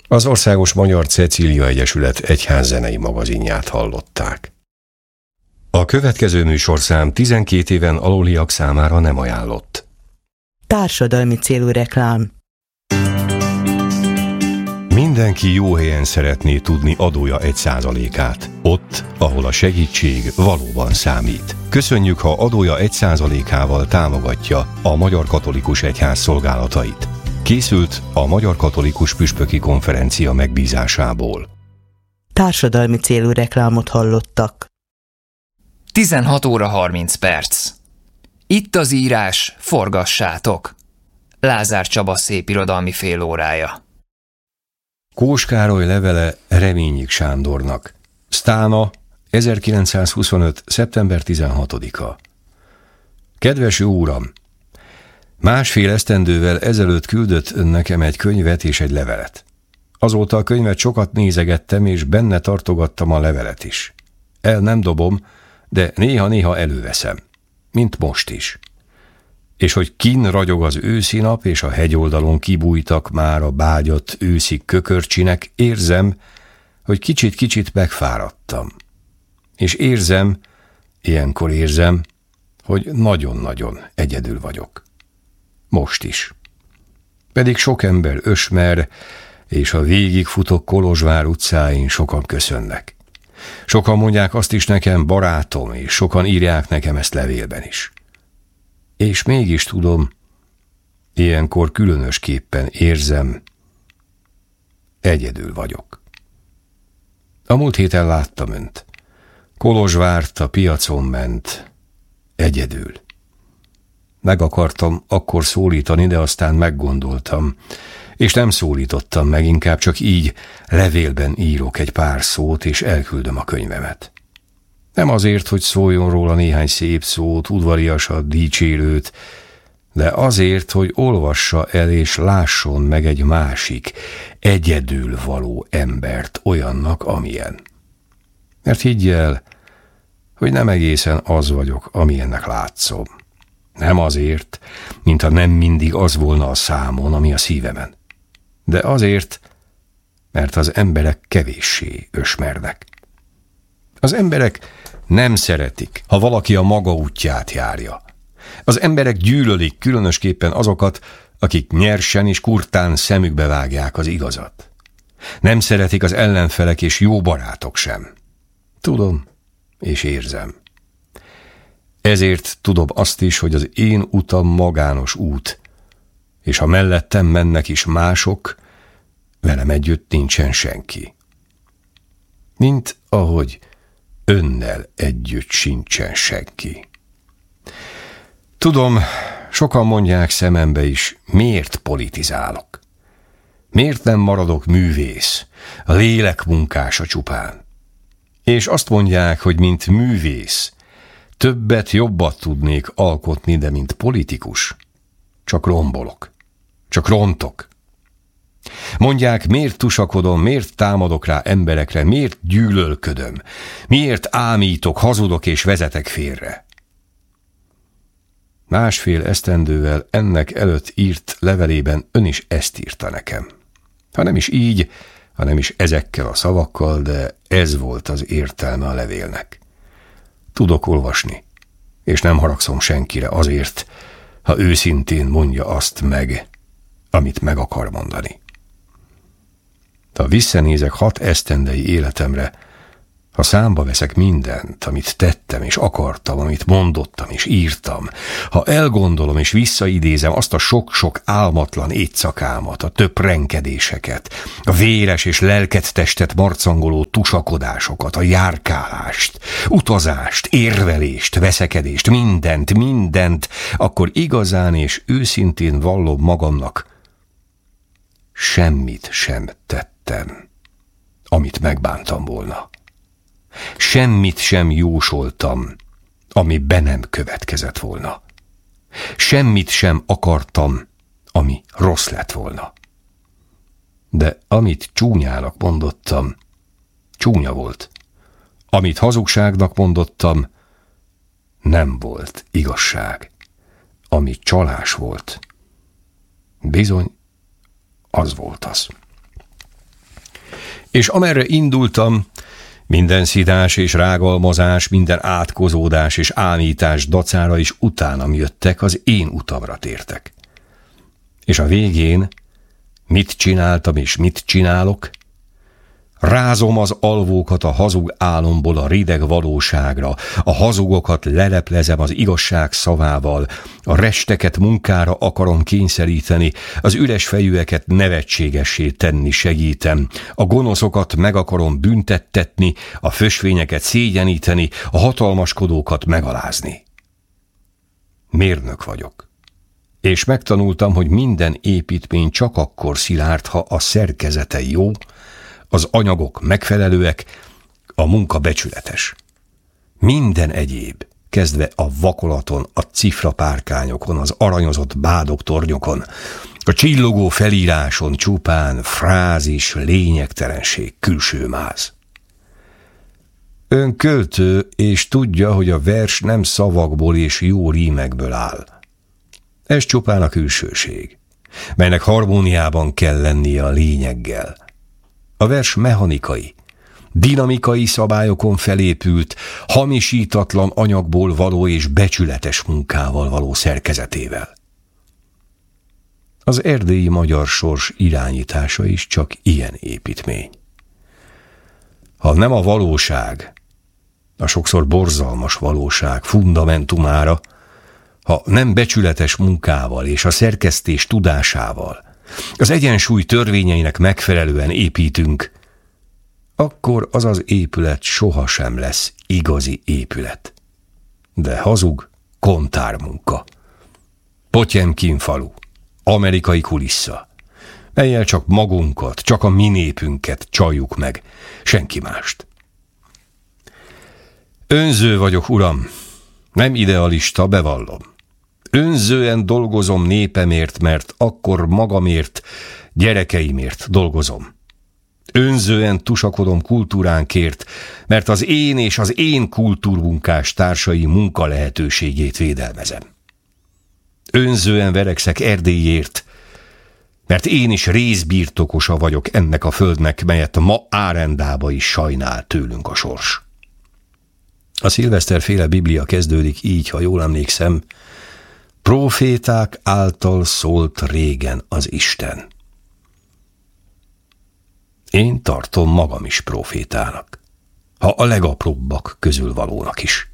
Az Országos Magyar Cecília Egyesület egyházzenei magazinját hallották. A következő műsorszám 12 éven aluliak számára nem ajánlott. Társadalmi célú reklám. Mindenki jó helyen szeretné tudni adója 1%-át. Ott, ahol a segítség valóban számít. Köszönjük, ha adója 1%-ával támogatja a Magyar Katolikus Egyház szolgálatait. Készült a Magyar Katolikus Püspöki Konferencia megbízásából. Társadalmi célú reklámot hallottak. 16 óra 30 perc. Itt az írás, forgassátok. Lázár Csaba szépirodalmi félórája. Kós Károly levele Reményik Sándornak. Sztána, 1925. szeptember 16-a. Kedves jó uram! Másfél esztendővel ezelőtt küldött ön nekem egy könyvet és egy levelet. Azóta a könyvet sokat nézegettem, és benne tartogattam a levelet is. El nem dobom, de néha-néha előveszem. Mint most is. És hogy kinn ragyog az őszi nap, és a hegyoldalon kibújtak már a bágyott őszi kökörcsinek, érzem, hogy kicsit-kicsit megfáradtam. És ilyenkor érzem, hogy nagyon-nagyon egyedül vagyok. Most is. Pedig sok ember ösmer, és a végigfutok Kolozsvár utcáin sokan köszönnek. Sokan mondják azt is nekem, barátom, és sokan írják nekem ezt levélben is. És mégis tudom, ilyenkor különösképpen érzem, egyedül vagyok. A múlt héten láttam önt. Kolozsvárt a piacon ment, egyedül. Meg akartam akkor szólítani, de aztán meggondoltam, és nem szólítottam meg, inkább csak így levélben írok egy pár szót, és elküldöm a könyvemet. Nem azért, hogy szóljon róla néhány szép szót, udvariasat, dicsérőt, de azért, hogy olvassa el és lásson meg egy másik, egyedül való embert olyannak, amilyen. Mert higgy el, hogy nem egészen az vagyok, amilyennek látszom. Nem azért, mintha nem mindig az volna a számon, ami a szívemen, de azért, mert az emberek kevéssé ösmernek. Az emberek nem szeretik, ha valaki a maga útját járja. Az emberek gyűlölik különösképpen azokat, akik nyersen és kurtán szemükbe vágják az igazat. Nem szeretik az ellenfelek és jó barátok sem. Tudom és érzem. Ezért tudom azt is, hogy az én utam magános út, és ha mellettem mennek is mások, velem együtt nincsen senki. Mint ahogy önnel együtt sincsen senki. Tudom, sokan mondják szemembe is, miért politizálok? Miért nem maradok művész, a lélek munkása csupán? És azt mondják, hogy mint művész, többet, jobbat tudnék alkotni, de mint politikus, csak rombolok, csak rontok. Mondják, miért tusakodom, miért támadok rá emberekre, miért gyűlölködöm, miért ámítok, hazudok és vezetek félre. Másfél esztendővel ennek előtt írt levelében ön is ezt írta nekem. Ha nem is így, hanem is ezekkel a szavakkal, de ez volt az értelme a levélnek. Tudok olvasni, és nem haragszom senkire azért, ha őszintén mondja azt meg, amit meg akar mondani. Ha visszanézek 6 esztendei életemre, ha számba veszek mindent, amit tettem és akartam, amit mondottam és írtam, ha elgondolom és visszaidézem azt a sok-sok álmatlan éjszakámat, a töprengkedéseket, a véres és lelket-testet marcangoló tusakodásokat, a járkálást, utazást, érvelést, veszekedést, mindent, akkor igazán és őszintén vallom magamnak, semmit sem tettem, amit megbántam volna. Semmit sem jósoltam, ami be nem következett volna. Semmit sem akartam, ami rossz lett volna. De amit csúnyának mondottam, csúnya volt. Amit hazugságnak mondottam, nem volt igazság. Ami csalás volt, bizony, az volt az. És amerre indultam, minden szidás és rágalmazás, minden átkozódás és ámítás dacára is utánam jöttek, az én utamra tértek. És a végén mit csináltam és mit csinálok? Rázom az alvókat a hazug álomból a rideg valóságra, a hazugokat leleplezem az igazság szavával, a resteket munkára akarom kényszeríteni, az üres fejűeket nevetségessé tenni segítem, a gonoszokat meg akarom büntettetni, a fösvényeket szégyeníteni, a hatalmaskodókat megalázni. Mérnök vagyok, és megtanultam, hogy minden építmény csak akkor szilárd, ha a szerkezete jó, az anyagok megfelelőek, a munka becsületes. Minden egyéb, kezdve a vakolaton, a cifrapárkányokon, az aranyozott bádogtornyokon, a csillogó felíráson csupán frázis, lényegtelenség, külső máz. Ön költő, és tudja, hogy a vers nem szavakból és jó rímekből áll. Ez csupán a külsőség, melynek harmóniában kell lennie a lényeggel. A vers mechanikai, dinamikai szabályokon felépült, hamisítatlan anyagból való és becsületes munkával való szerkezetével. Az erdélyi magyar sors irányítása is csak ilyen építmény. Ha nem a valóság, a sokszor borzalmas valóság fundamentumára, ha nem becsületes munkával és a szerkesztés tudásával, az egyensúly törvényeinek megfelelően építünk, akkor az az épület sohasem lesz igazi épület. De hazug kontármunka. Potyemkin falu, amerikai kulissza, mellyel csak magunkat, csak a mi népünket csaljuk meg, senki mást. Önző vagyok, uram, nem idealista, bevallom. Önzően dolgozom népemért, mert akkor magamért, gyerekeimért dolgozom. Önzően tusakodom kultúránkért, mert az én és az én kultúrmunkás társai munka lehetőségét védelmezem. Önzően verekszek Erdélyért, mert én is részbirtokosa vagyok ennek a földnek, melyet ma Árendába is sajnál tőlünk a sors. A Szilveszter-féle Biblia kezdődik így, ha jól emlékszem: proféták által szólt régen az Isten. Én tartom magam is profétának, ha a legapróbbak közül valónak is.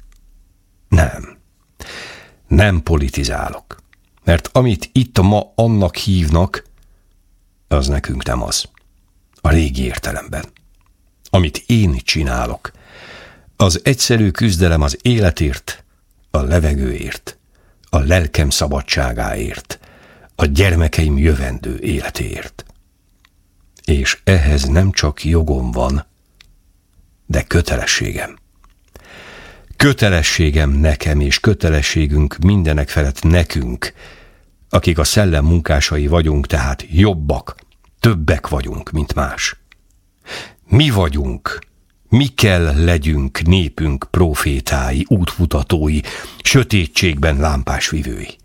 Nem politizálok, mert amit itt ma annak hívnak, az nekünk nem az, a régi értelemben. Amit én csinálok, az egyszerű küzdelem az életért, a levegőért, a lelkem szabadságáért, a gyermekeim jövendő életéért. És ehhez nem csak jogom van, de kötelességem. Kötelességem nekem, és kötelességünk mindenek felett nekünk, akik a szellem munkásai vagyunk, tehát jobbak, többek vagyunk, mint más. Mi vagyunk, mi kell legyünk népünk profétái, útmutatói, sötétségben lámpásvivői.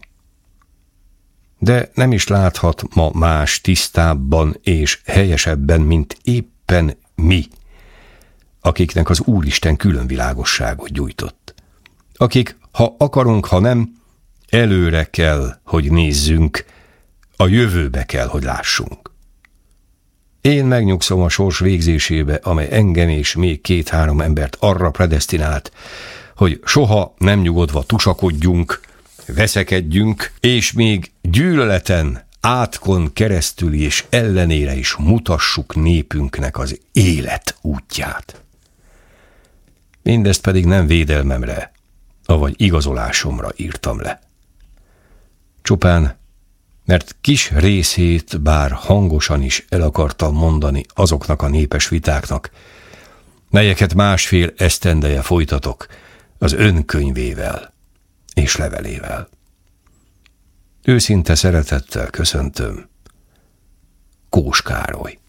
De nem is láthat ma más tisztábban és helyesebben, mint éppen mi, akiknek az Úristen külön világosságot gyújtott. Akik, ha akarunk, ha nem, előre kell, hogy nézzünk, a jövőbe kell, hogy lássunk. Én megnyugszom a sors végzésébe, amely engem és még 2-3 embert arra predesztinált, hogy soha nem nyugodva tusakodjunk, veszekedjünk, és még gyűlöleten, átkon keresztül és ellenére is mutassuk népünknek az élet útját. Mindezt pedig nem védelmemre, avagy igazolásomra írtam le. Csupán, mert kis részét bár hangosan is el akartam mondani azoknak a népes vitáknak, melyeket 1,5 esztendeje folytatok az önkönyvével és levelével. Őszinte szeretettel köszöntöm, Kós Károly.